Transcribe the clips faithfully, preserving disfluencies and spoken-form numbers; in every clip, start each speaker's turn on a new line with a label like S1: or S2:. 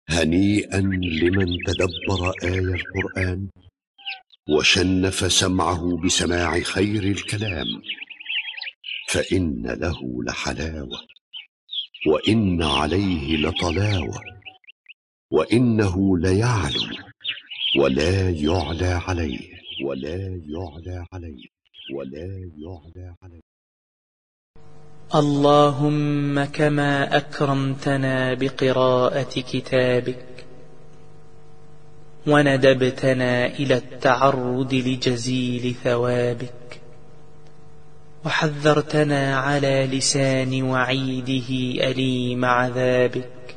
S1: هنيئا لمن تدبر آي القرآن وشنف سمعه بسماع خير الكلام، فإن له لحلاوة وإن عليه لطلاوة، وإنه ليعلو ولا يعلى عليه ولا يعلى عليه ولا يعلى عليه.
S2: اللهم كما أكرمتنا بقراءة كتابك وندبتنا إلى التعرض لجزيل ثوابك وحذرتنا على لسان وعيده أليم عذابك،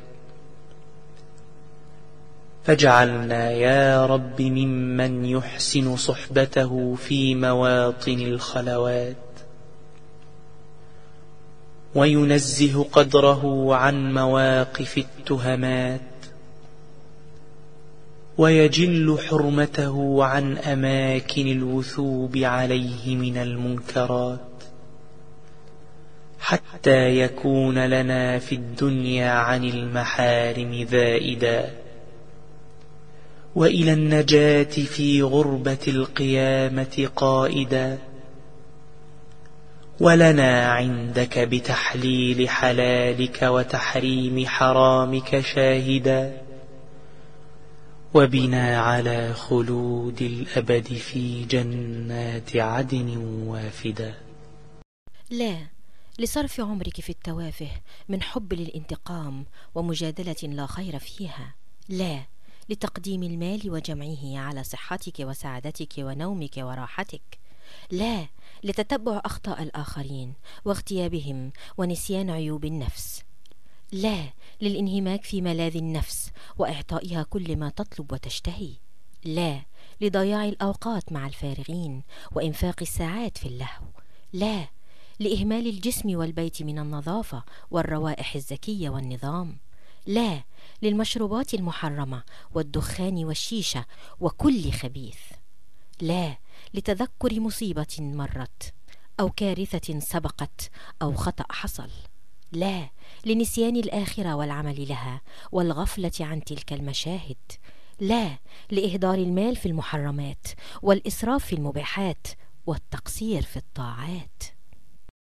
S2: فاجعلنا يا رب ممن يحسن صحبته في مواطن الخلوات وينزه قدره عن مواقف التهمات ويجل حرمته عن أماكن الوثوب عليه من المنكرات، حتى يكون لنا في الدنيا عن المحارم ذائدا، وإلى النجاة في غربة القيامة قائدا، ولنا عندك بتحليل حلالك وتحريم حرامك شاهدا، وبنا على خلود الأبد في جنات عدن وافدا.
S3: لا لصرف عمرك في التوافه من حب للانتقام ومجادلة لا خير فيها، لا لتقديم المال وجمعه على صحتك وسعادتك ونومك وراحتك، لا لتتبع أخطاء الآخرين واغتيابهم ونسيان عيوب النفس، لا للانهماك في ملاذ النفس وإعطائها كل ما تطلب وتشتهي، لا لضياع الأوقات مع الفارغين وإنفاق الساعات في اللهو، لا لإهمال الجسم والبيت من النظافة والروائح الزكية والنظام، لا للمشروبات المحرمة والدخان والشيشة وكل خبيث، لا لتذكر مصيبة مرت أو كارثة سبقت أو خطأ حصل، لا لنسيان الآخرة والعمل لها والغفلة عن تلك المشاهد، لا لإهدار المال في المحرمات والإسراف في المباحات والتقصير في الطاعات.